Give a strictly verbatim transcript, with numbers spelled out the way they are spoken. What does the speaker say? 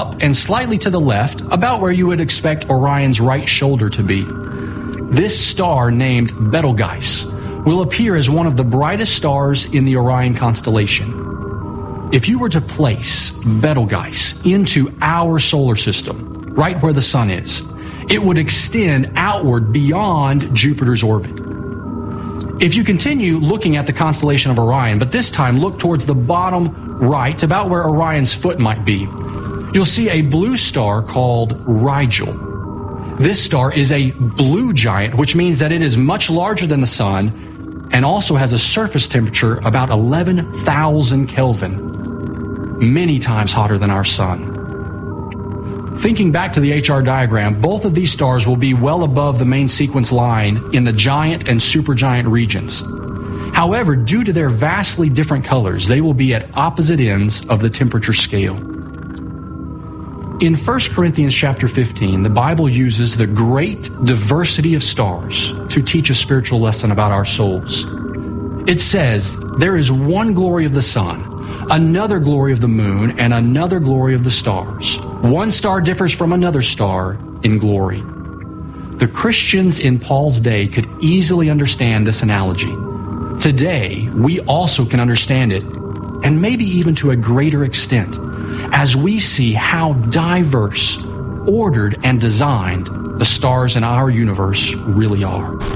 up and slightly to the left, about where you would expect Orion's right shoulder to be. This star, named Betelgeuse, will appear as one of the brightest stars in the Orion constellation. If you were to place Betelgeuse into our solar system, right where the sun is, it would extend outward beyond Jupiter's orbit. If you continue looking at the constellation of Orion, but this time look towards the bottom right, about where Orion's foot might be, you'll see a blue star called Rigel. This star is a blue giant, which means that it is much larger than the sun and also has a surface temperature about eleven thousand Kelvin, many times hotter than our sun. Thinking back to the H R diagram, both of these stars will be well above the main sequence line in the giant and supergiant regions. However, due to their vastly different colors, they will be at opposite ends of the temperature scale. In First Corinthians chapter fifteen, the Bible uses the great diversity of stars to teach a spiritual lesson about our souls. It says, "There is one glory of the sun, another glory of the moon, and another glory of the stars. One star differs from another star in glory." The Christians in Paul's day could easily understand this analogy. Today, we also can understand it, and maybe even to a greater extent, as we see how diverse, ordered, and designed the stars in our universe really are.